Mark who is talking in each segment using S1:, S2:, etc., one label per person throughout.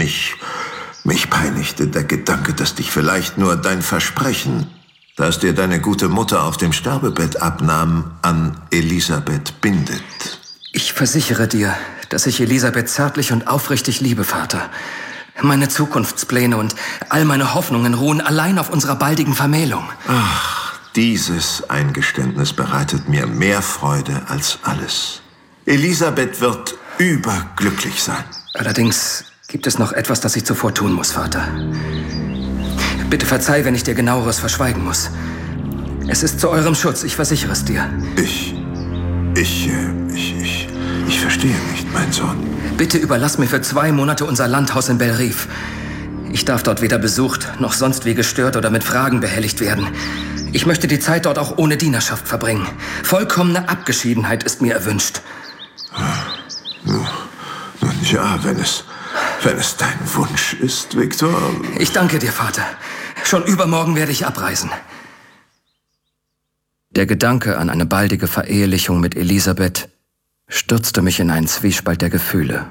S1: Mich peinigte der Gedanke, dass dich vielleicht nur dein Versprechen, das dir deine gute Mutter auf dem Sterbebett abnahm, an Elisabeth bindet.
S2: Ich versichere dir, dass ich Elisabeth zärtlich und aufrichtig liebe, Vater. Meine Zukunftspläne und all meine Hoffnungen ruhen allein auf unserer baldigen Vermählung.
S1: Ach, dieses Eingeständnis bereitet mir mehr Freude als alles. Elisabeth wird überglücklich sein.
S2: Allerdings gibt es noch etwas, das ich zuvor tun muss, Vater. Bitte verzeih, wenn ich dir Genaueres verschweigen muss. Es ist zu eurem Schutz, ich versichere es dir.
S1: Ich verstehe nicht, mein Sohn.
S2: Bitte überlass mir für 2 Monate unser Landhaus in Bellerive. Ich darf dort weder besucht, noch sonst wie gestört oder mit Fragen behelligt werden. Ich möchte die Zeit dort auch ohne Dienerschaft verbringen. Vollkommene Abgeschiedenheit ist mir erwünscht.
S1: Nun ja, wenn es dein Wunsch ist, Viktor.
S2: Ich danke dir, Vater. Schon übermorgen werde ich abreisen. Der Gedanke an eine baldige Verehelichung mit Elisabeth stürzte mich in einen Zwiespalt der Gefühle.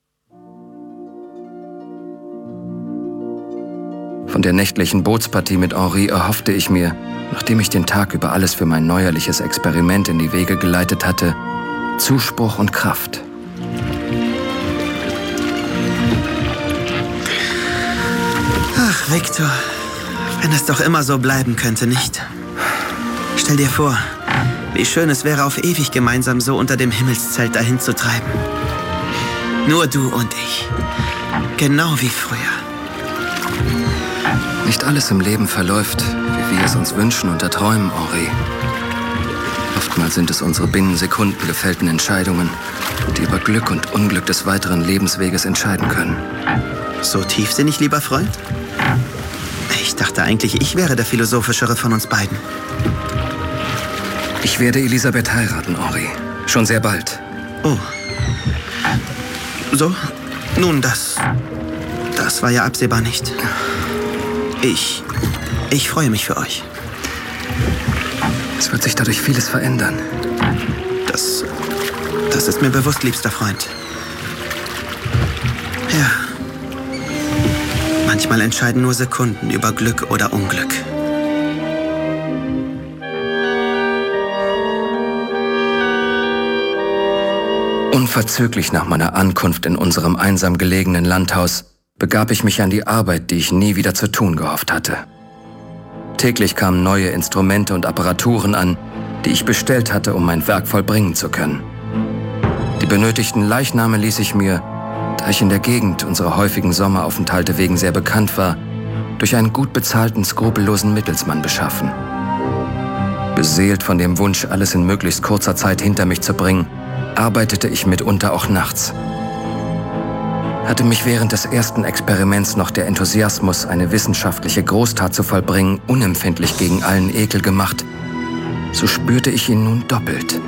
S2: Von der nächtlichen Bootspartie mit Henri erhoffte ich mir, nachdem ich den Tag über alles für mein neuerliches Experiment in die Wege geleitet hatte, Zuspruch und Kraft.
S3: Ach, Viktor, wenn es doch immer so bleiben könnte, nicht? Stell dir vor, wie schön es wäre, auf ewig gemeinsam so unter dem Himmelszelt dahin zu treiben. Nur du und ich. Genau wie früher.
S2: Nicht alles im Leben verläuft, wie wir es uns wünschen und erträumen, Henri. Oftmals sind es unsere binnen Sekunden gefällten Entscheidungen, die über Glück und Unglück des weiteren Lebensweges entscheiden können.
S3: So tiefsinnig, lieber Freund? Ich dachte eigentlich, ich wäre der Philosophischere von uns beiden.
S2: Ich werde Elisabeth heiraten, Henri. Schon sehr bald.
S3: Oh. So? Nun, das war ja absehbar nicht. Ich freue mich für euch.
S2: Es wird sich dadurch vieles verändern.
S3: Das ist mir bewusst, liebster Freund. Ja. Manchmal entscheiden nur Sekunden über Glück oder Unglück.
S2: Unverzüglich nach meiner Ankunft in unserem einsam gelegenen Landhaus begab ich mich an die Arbeit, die ich nie wieder zu tun gehofft hatte. Täglich kamen neue Instrumente und Apparaturen an, die ich bestellt hatte, um mein Werk vollbringen zu können. Die benötigten Leichname ließ ich mir, da ich in der Gegend unserer häufigen Sommeraufenthalte wegen sehr bekannt war, durch einen gut bezahlten, skrupellosen Mittelsmann beschaffen. Beseelt von dem Wunsch, alles in möglichst kurzer Zeit hinter mich zu bringen, arbeitete ich mitunter auch nachts. Hatte mich während des ersten Experiments noch der Enthusiasmus, eine wissenschaftliche Großtat zu vollbringen, unempfindlich gegen allen Ekel gemacht, so spürte ich ihn nun doppelt.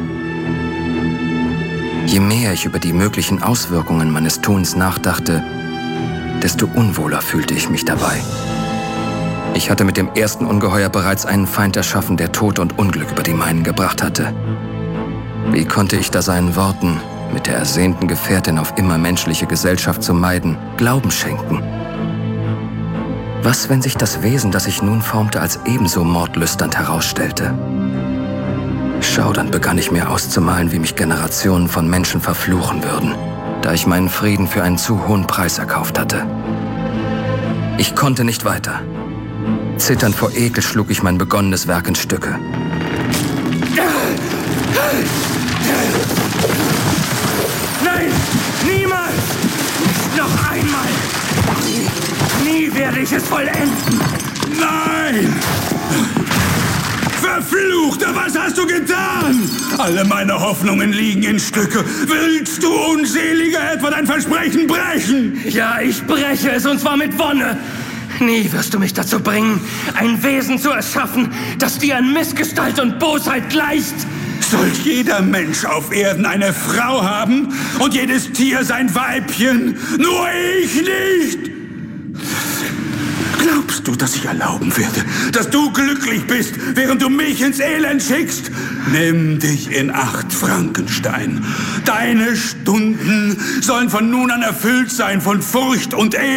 S2: Je mehr ich über die möglichen Auswirkungen meines Tuns nachdachte, desto unwohler fühlte ich mich dabei. Ich hatte mit dem ersten Ungeheuer bereits einen Feind erschaffen, der Tod und Unglück über die meinen gebracht hatte. Wie konnte ich da seinen Worten, mit der ersehnten Gefährtin auf immer menschliche Gesellschaft zu meiden, Glauben schenken? Was, wenn sich das Wesen, das ich nun formte, als ebenso mordlüsternd herausstellte? Schaudernd begann ich mir auszumalen, wie mich Generationen von Menschen verfluchen würden, da ich meinen Frieden für einen zu hohen Preis erkauft hatte. Ich konnte nicht weiter. Zitternd vor Ekel schlug ich mein begonnenes Werk in Stücke.
S4: Nein! Niemals! Nicht noch einmal! Nie werde ich es vollenden! Nein! Verfluchter, was hast du getan? Alle meine Hoffnungen liegen in Stücke. Willst du, Unseliger, etwa dein Versprechen brechen?
S2: Ja, ich breche es, und zwar mit Wonne. Nie wirst du mich dazu bringen, ein Wesen zu erschaffen, das dir an Missgestalt und Bosheit gleicht.
S4: Soll jeder Mensch auf Erden eine Frau haben und jedes Tier sein Weibchen? Nur ich nicht! Glaubst du, dass ich erlauben werde, dass du glücklich bist, während du mich ins Elend schickst? Nimm dich in Acht, Frankenstein. Deine Stunden sollen von nun an erfüllt sein von Furcht und